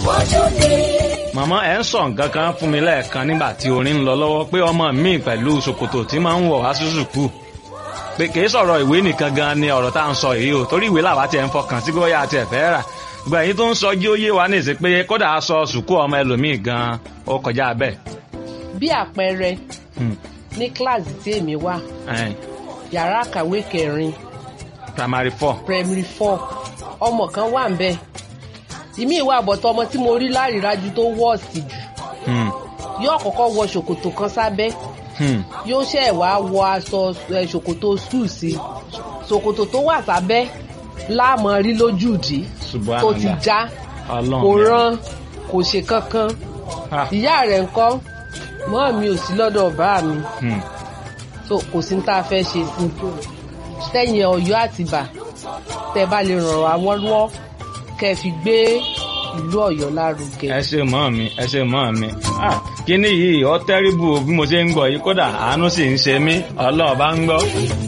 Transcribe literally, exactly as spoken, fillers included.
màmá ẹ̀ ń sọ nǹkan kan fún mi lẹ́ẹ̀kan nígbà tí orin ń lọ lọ́wọ́ pé ọmọ mi pẹ̀lú ṣòkòtò tí máa ń wọ̀ wá sí sùkúù pé kì í sọ̀rọ̀ ìwé nìkan gan ni ọ̀rọ̀ tá à ń sọ yìí o torí ìwé làwa tiẹ̀ ń fọkàn sí bóyá àti ẹ̀fẹ́ rà gbogbo ẹ̀yin tó ń sọ jí ó yé wa ní ìsìn pé kódà aṣọ sùkúù ọmọ ẹlòmíì gan ó kọjá bẹ́ẹ̀. bí àpẹẹrẹ ní kíláàsì tí èmi wà yàrá kàwé kẹrin primary four primary four ọmọ kan wà ń bẹ ìmí ìwà àbọ̀tọ̀ ọmọ tí mo rí lárídájú tó wọ́ọ̀sì jù yóò kọ́kọ́ wọ ṣòkòtò kan sábẹ́ yóò ṣẹ̀ wá wọ aṣọ ṣòkòtò sùn sí ṣòkòtò tó wà sábẹ́ láàmú rí lójú ìdí tó ti já kò rán kò ṣe kankan ìyá rẹ̀ ńkọ́ mọ́ mi ò sí lọ́dọ̀ bá mi so kò sí ní tá a fẹ́ ṣe sí tẹ̀yìn Ọ̀yọ́ Àtìbà tẹ́ bá lè ràn wá lọ́wọ́ kẹ́ fi gbé ìlú Ọ̀yọ́ lárugẹ. ẹ ṣe mọ́ mi ẹ ṣe mọ́ mi kíní yìí ọ tẹ́rìbù bí mo ṣe ń gbọ́ yìí kódà àánú sì ń ṣe mí Ọlọ́run bá ń gbọ́.